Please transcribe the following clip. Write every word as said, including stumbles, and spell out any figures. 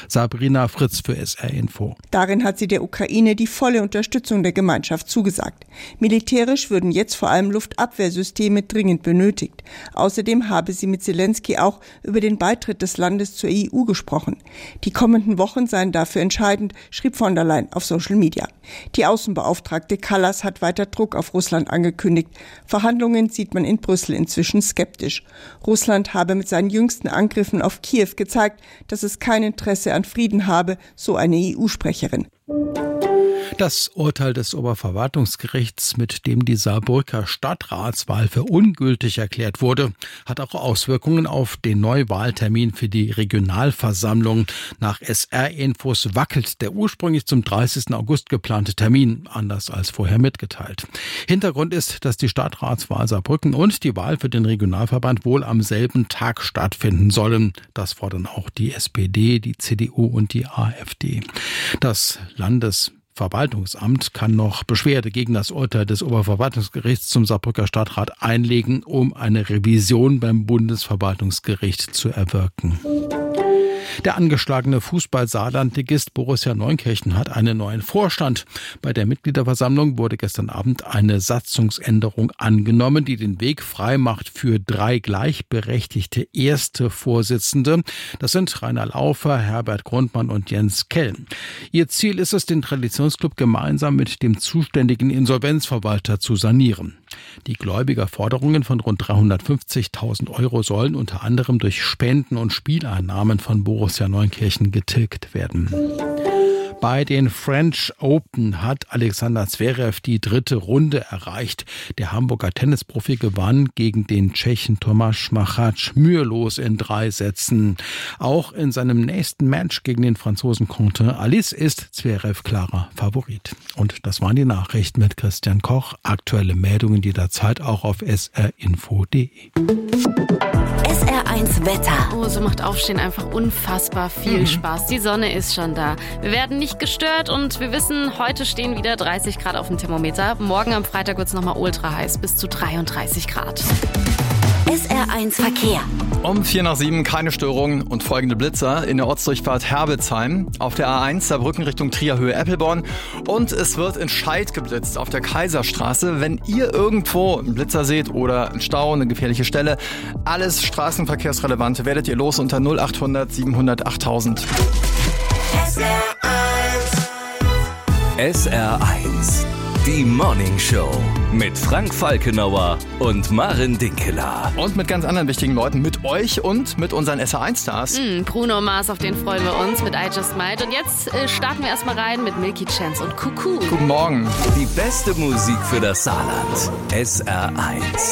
Sabrina Fritz für S R Info. Darin hat sie der Ukraine die volle Unterstützung der Gemeinschaft zugesagt. Militärisch würden jetzt vor allem Luftabwehrsysteme dringend benötigt. Außerdem habe sie mit Zelensky auch über den Beitritt des Landes zur E U gesprochen. Die kommenden Wochen seien dafür entscheidend, schrieb von der Leyen auf Social Media. Die Außenbeauftragte Kallas hat weiter Druck auf Russland angekündigt. Verhandlungen sieht man in Brüssel inzwischen skeptisch. Russland habe mit seinen jüngsten Angriffen auf Kiew gezeigt, dass es kein Interesse an Frieden habe, so eine E U-Sprecherin. Das Urteil des Oberverwaltungsgerichts, mit dem die Saarbrücker Stadtratswahl für ungültig erklärt wurde, hat auch Auswirkungen auf den Neuwahltermin für die Regionalversammlung. Nach S R-Infos wackelt der ursprünglich zum dreißigsten August geplante Termin, anders als vorher mitgeteilt. Hintergrund ist, dass die Stadtratswahl Saarbrücken und die Wahl für den Regionalverband wohl am selben Tag stattfinden sollen. Das fordern auch die S P D, die C D U und die A f D. Das Landes Verwaltungsamt kann noch Beschwerde gegen das Urteil des Oberverwaltungsgerichts zum Saarbrücker Stadtrat einlegen, um eine Revision beim Bundesverwaltungsgericht zu erwirken. Der angeschlagene Fußball-Saarland-Ligist Borussia Neunkirchen hat einen neuen Vorstand. Bei der Mitgliederversammlung wurde gestern Abend eine Satzungsänderung angenommen, die den Weg frei macht für drei gleichberechtigte erste Vorsitzende. Das sind Rainer Laufer, Herbert Grundmann und Jens Kell. Ihr Ziel ist es, den Traditionsclub gemeinsam mit dem zuständigen Insolvenzverwalter zu sanieren. Die Gläubigerforderungen von rund dreihundertfünfzigtausend Euro sollen unter anderem durch Spenden und Spieleinnahmen von Borussia Neunkirchen getilgt werden. Bei den French Open hat Alexander Zverev die dritte Runde erreicht. Der Hamburger Tennisprofi gewann gegen den Tschechen Tomáš Macháč mühelos in drei Sätzen. Auch in seinem nächsten Match gegen den Franzosen Quentin Alice ist Zverev klarer Favorit. Und das waren die Nachrichten mit Christian Koch. Aktuelle Meldungen jederzeit auch auf s r info punkt d e. S R eins Wetter. Oh, so macht Aufstehen einfach unfassbar viel mhm. Spaß. Die Sonne ist schon da. Wir werden nicht gestört und wir wissen, heute stehen wieder dreißig Grad auf dem Thermometer. Morgen am Freitag wird es nochmal ultra heiß, bis zu dreiunddreißig Grad. S R eins Verkehr. Um vier nach sieben keine Störungen und folgende Blitzer in der Ortsdurchfahrt Herbelsheim, auf der A eins Saarbrücken Richtung Trierhöhe Eppelborn und es wird in Scheid geblitzt auf der Kaiserstraße. Wenn ihr irgendwo einen Blitzer seht oder einen Stau, eine gefährliche Stelle, alles straßenverkehrsrelevante werdet ihr los unter null achthundert siebenhundert achttausend. S R eins. S R eins. Die Morning Show mit Frank Falkenauer und Maren Dinkeler. Und mit ganz anderen wichtigen Leuten, mit euch und mit unseren S R eins Stars. Mm, Bruno Mars, auf den freuen wir uns mit I Just Might. Und jetzt äh, starten wir erstmal rein mit Milky Chance und Kuku. Guten Morgen. Die beste Musik für das Saarland. S R eins.